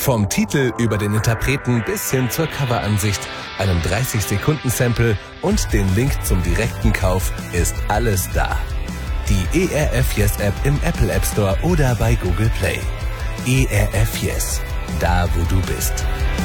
Vom Titel über den Interpreten bis hin zur Coveransicht, einem 30-Sekunden-Sample und den Link zum direkten Kauf ist alles da. Die ERF Yes App im Apple App Store oder bei Google Play. ERF Yes, da wo du bist.